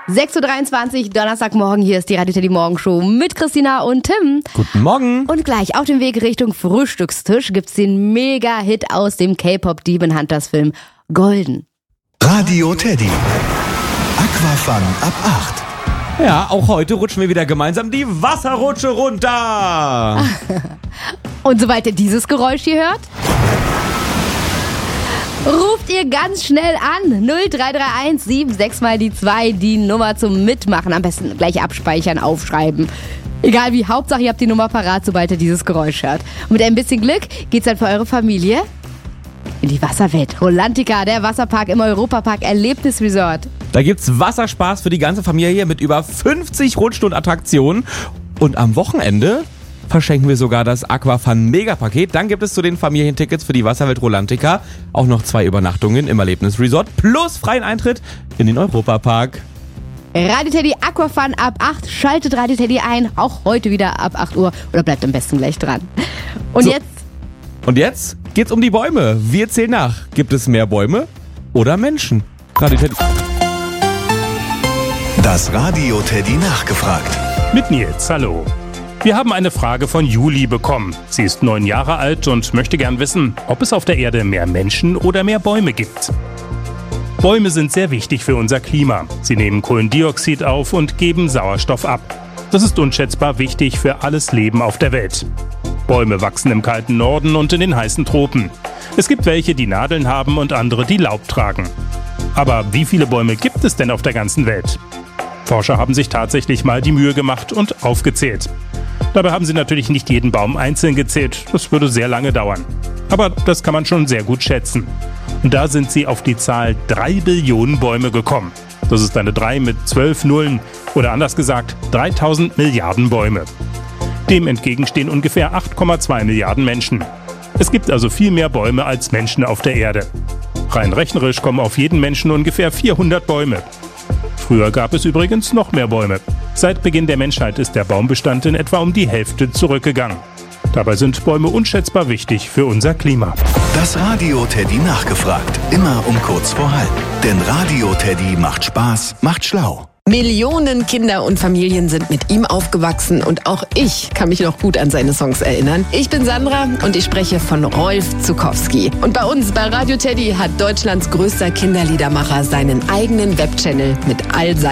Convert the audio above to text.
6.23 Uhr, Donnerstagmorgen, hier ist die Radio Teddy Morgenshow mit Christina und Tim. Guten Morgen. Und gleich auf dem Weg Richtung Frühstückstisch gibt's den Mega-Hit aus dem K-Pop Demon Hunters Film Golden. Radio Teddy. Aquafun ab 8. Ja, auch heute rutschen wir wieder gemeinsam die Wasserrutsche runter. Und sobald ihr dieses Geräusch hier hört, ruft ihr ganz schnell an. 0331 76 mal die 2, die Nummer zum Mitmachen. Am besten gleich abspeichern, aufschreiben. Egal wie, Hauptsache ihr habt die Nummer parat, sobald ihr dieses Geräusch hört. Und mit ein bisschen Glück geht's dann für eure Familie in die Wasserwelt. Rolantica, der Wasserpark im Europapark Erlebnisresort. Da gibt's Wasserspaß für die ganze Familie mit über 50 Rutschen und Attraktionen. Und am Wochenende verschenken wir sogar das Aquafun Megapaket. Dann gibt es zu den Familientickets für die Wasserwelt Rolantica auch noch 2 Übernachtungen im Erlebnisresort plus freien Eintritt in den Europapark. Radio Teddy Aquafun ab 8. Schaltet Radio Teddy ein, auch heute wieder ab 8 Uhr oder bleibt am besten gleich dran. Und So. Und jetzt geht's um die Bäume. Wir zählen nach. Gibt es mehr Bäume oder Menschen? Radio Teddy. Das Radio Teddy nachgefragt. Mit Nils, hallo. Wir haben eine Frage von Juli bekommen. Sie ist 9 Jahre alt und möchte gern wissen, ob es auf der Erde mehr Menschen oder mehr Bäume gibt. Bäume sind sehr wichtig für unser Klima. Sie nehmen Kohlendioxid auf und geben Sauerstoff ab. Das ist unschätzbar wichtig für alles Leben auf der Welt. Bäume wachsen im kalten Norden und in den heißen Tropen. Es gibt welche, die Nadeln haben und andere, die Laub tragen. Aber wie viele Bäume gibt es denn auf der ganzen Welt? Forscher haben sich tatsächlich mal die Mühe gemacht und aufgezählt. Dabei haben sie natürlich nicht jeden Baum einzeln gezählt, das würde sehr lange dauern. Aber das kann man schon sehr gut schätzen. Und da sind sie auf die Zahl 3 Billionen Bäume gekommen. Das ist eine 3 mit 12 Nullen oder anders gesagt 3000 Milliarden Bäume. Dem entgegenstehen ungefähr 8,2 Milliarden Menschen. Es gibt also viel mehr Bäume als Menschen auf der Erde. Rein rechnerisch kommen auf jeden Menschen ungefähr 400 Bäume. Früher gab es übrigens noch mehr Bäume. Seit Beginn der Menschheit ist der Baumbestand in etwa um die Hälfte zurückgegangen. Dabei sind Bäume unschätzbar wichtig für unser Klima. Das Radio Teddy nachgefragt. Immer um kurz vor halb. Denn Radio Teddy macht Spaß, macht schlau. Millionen Kinder und Familien sind mit ihm aufgewachsen und auch ich kann mich noch gut an seine Songs erinnern. Ich bin Sandra und ich spreche von Rolf Zuckowski. Und bei uns bei Radio Teddy hat Deutschlands größter Kinderliedermacher seinen eigenen Webchannel mit all seinen